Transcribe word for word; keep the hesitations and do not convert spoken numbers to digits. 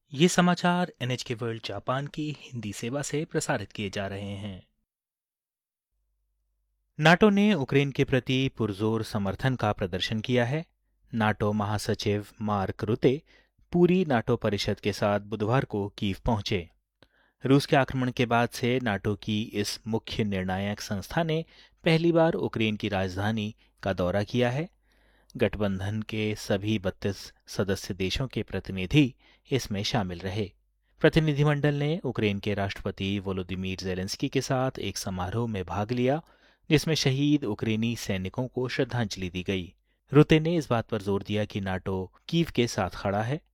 ये समाचार NHK world Japan की हिंदी सेवा से प्रसारित किए जा रहे हैं। नाटो ने यूक्रेन के प्रति पुरजोर समर्थन का प्रदर्शन किया है। नाटो महासचिव मार्क रुते पूरी नाटो परिषद के साथ बुधवार को कीव पहुंचे। रूस के आक्रमण के बाद से नाटो की इस मुख्य निर्णायक संस्था ने पहली बार यूक्रेन की राजधानी का दौरा किया है। गठबंधन के सभी बत्तीस सदस्य देशों के प्रतिनिधि इसमें शामिल रहे। प्रतिनिधिमंडल ने यूक्रेन के राष्ट्रपति वोलोदिमीर जेलेंस्की के साथ एक समारोह में भाग लिया, जिसमें शहीद यूक्रेनी सैनिकों को श्रद्धांजलि दी गई। रुते ने इस बात पर जोर दिया कि नाटो कीव के साथ खड़ा है